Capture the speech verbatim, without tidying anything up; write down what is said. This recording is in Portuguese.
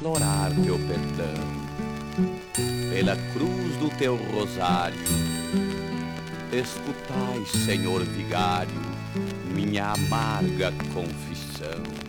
implorar teu perdão. Pela cruz do teu rosário, escutai, Senhor Vigário, minha amarga confissão.